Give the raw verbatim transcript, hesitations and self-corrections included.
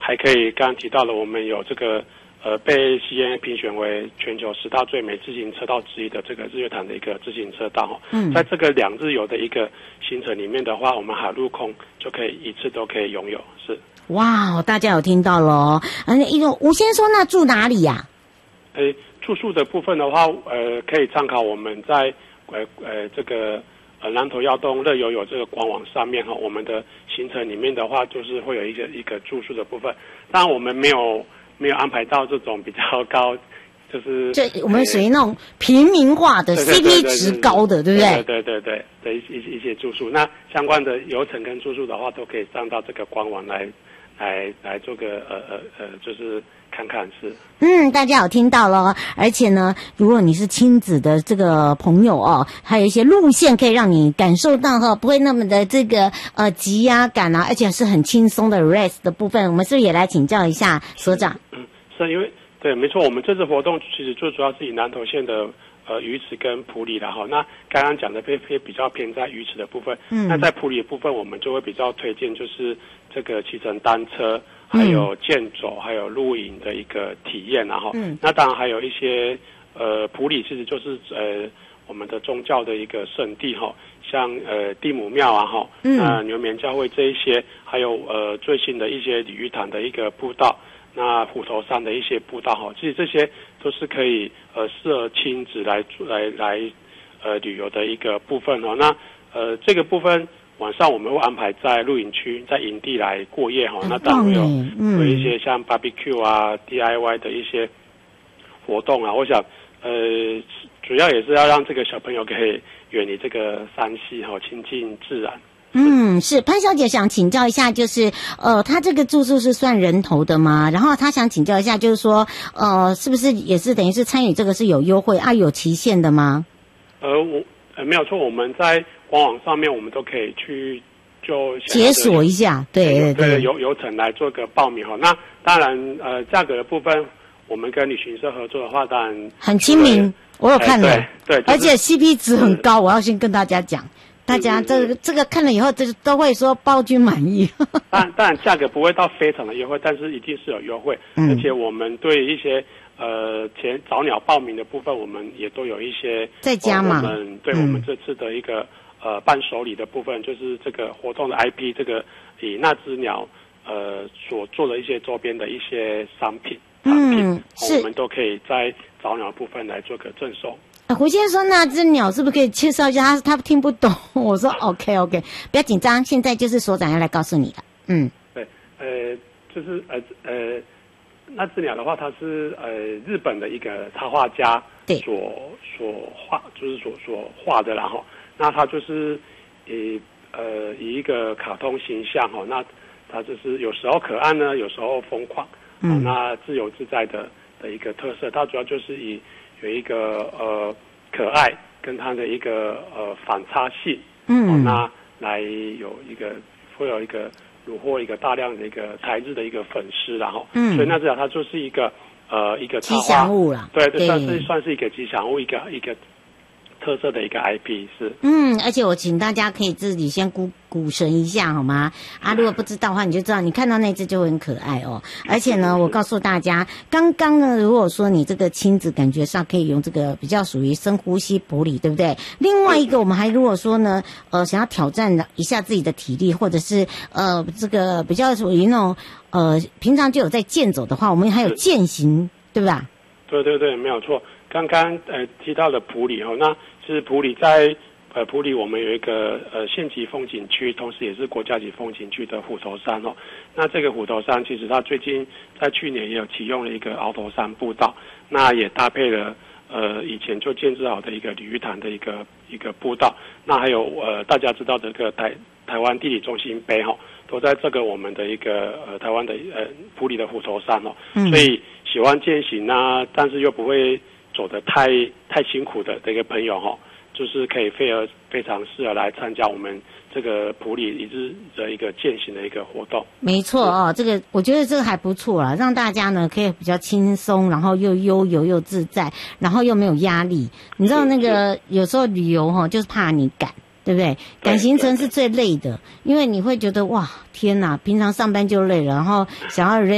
还可以刚刚提到了，我们有这个呃被 C N A 评选为全球十大最美自行车道之一的这个日月潭的一个自行车道。嗯，在这个两日游的一个行程里面的话，我们海陆空就可以一次都可以拥有。是。 哇，大家有听到了哦。嗯，一个吴先说，那住哪里呀、啊？ 诶，住宿的部分的话，呃，可以参考我们在呃呃这个呃南投耀东乐游有这个官网上面哈，我们的行程里面的话，就是会有一个一个住宿的部分。当然，我们没有没有安排到这种比较高，就是就我们属于那种平民化的 C P 值高的，对不对？ 对对对对的一些一些住宿，那相关的游程跟住宿的话，都可以上到这个官网来。来来做个呃呃呃，就是看看是。 嗯，大家有听到了，而且呢，如果你是亲子的这个朋友哦，还有一些路线可以让你感受到哈，不会那么的这个呃急呀、啊、赶啊，而且是很轻松的 rest 的部分，我们是不是也来请教一下所长？ 嗯，是因为对，没错，我们这次活动其实最主要是以南投县的。呃，鱼池跟埔里啦哈，那刚刚讲的偏偏比较偏在鱼池的部分，嗯，那在埔里的部分，我们就会比较推荐就是这个骑乘单车，还有健走，还有露营的一个体验，然后，嗯，那当然还有一些呃，埔里其实就是呃我们的宗教的一个圣地哈，像呃地母庙啊哈，嗯，那牛眠教会这一些，还有呃最新的一些鲤鱼潭的一个步道。那虎头山的一些步道哈，其实这些都是可以呃适合亲子来来来呃旅游的一个部分哦。那呃这个部分晚上我们会安排在露营区，在营地来过夜哈。那当然有有一些像 barbecue 啊、D I Y 的一些活动啊。我想呃主要也是要让这个小朋友可以远离这个山系哈，亲近自然。 嗯，是潘小姐想请教一下，就是呃，她这个住宿是算人头的吗？然后她想请教一下，就是说呃，是不是也是等于是参与这个是有优惠啊，有期限的吗？ 呃，我呃没有错，我们在官网上面我们都可以去就解锁一下，对对对， 游游程来做个报名哈。那当然呃，价格的部分，我们跟旅行社合作的话，当然很亲民，我有看了， 欸、对对、就是， 而且 C P 值很高，我要先跟大家讲。大家这个这个看了以后，这都会说包君满意。 当然，当然价格不会到非常的优惠，但是一定是有优惠。嗯、而且我们对一些呃前早鸟报名的部分，我们也都有一些在家嘛。 我们对、嗯、我们这次的一个呃伴手礼的部分，就是这个活动的 I P， 这个以那只鸟呃所做的一些周边的一些商品产品，嗯、是我们都可以在早鸟部分来做个赠送。 胡先生，那只鸟是不是可以介绍一下？他他听不懂。我说 OK OK， 不要紧张，现在就是所长要来告诉你的。嗯， 对，呃，就是呃呃，那只鸟的话，它是呃日本的一个插画家所所画，就是所所画的，然后那它就是以呃以一个卡通形象哈，那它就是有时候可爱呢，有时候疯狂，嗯，那自由自在的的一个特色，它主要就是以有一个呃可爱跟它的一个呃反差性，嗯、哦，那来有一个会有一个虏获一个大量的一个台日的一个粉丝，然后，嗯，所以那至少它就是一个呃一个吉祥物啦， 对，这算是算是一个吉祥物，一个一个特色的一个 I P 是。 嗯，而且我请大家可以自己先估股神一下好吗？啊，如果不知道的话，你就知道，你看到那只就很可爱哦。而且呢，我告诉大家，刚刚呢，如果说你这个亲子感觉上可以用这个比较属于深呼吸补理，对不对？另外一个，我们还如果说呢，呃，想要挑战一下自己的体力，或者是呃这个比较属于那种呃平常就有在健走的话，我们还有健行，对吧？ 对对对，没有错。刚刚呃提到的埔里哦，那其实埔里在。呃，埔里我们有一个呃县级风景区，同时也是国家级风景区的虎头山哦。那这个虎头山其实它最近在去年也有启用了一个鳌头山步道，那也搭配了呃以前就建制好的一个鲤鱼潭的一个一个步道。那还有呃大家知道的这个台台湾地理中心碑哈、哦，都在这个我们的一个呃台湾的呃埔里的虎头山哦。嗯、所以喜欢健行啊，但是又不会走得太太辛苦的这个朋友哈、哦。就是可以非常非常适合来参加我们这个埔里一日的一个健行的一个活动。 没错哦，这个我觉得这个还不错啦，让大家呢可以比较轻松，然后又悠游又自在，然后又没有压力。你知道那个有时候旅游哈、哦，就是怕你赶，对不对？赶行程是最累的，因为你会觉得哇天哪，平常上班就累了，然后想要